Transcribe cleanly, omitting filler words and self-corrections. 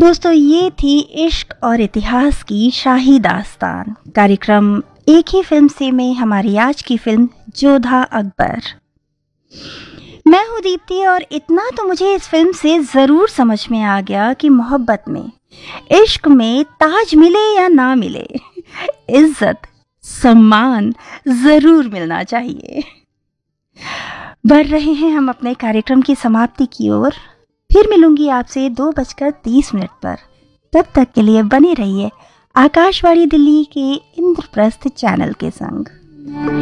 दोस्तों, ये थी इश्क और इतिहास की शाही दास्तान। कार्यक्रम एक ही फिल्म से में हमारी आज की फिल्म जोधा अकबर। मैं हूँ दीप्ति और इतना तो मुझे इस फिल्म से ज़रूर समझ में आ गया कि मोहब्बत में, इश्क में ताज मिले या ना मिले, इज्जत सम्मान ज़रूर मिलना चाहिए। बढ़ रहे हैं हम अपने कार्यक्रम की समाप्ति की ओर। फिर मिलूंगी आपसे 2:30 पर। तब तक के लिए बने रहिए आकाशवाणी दिल्ली के इंद्रप्रस्थ चैनल के संग।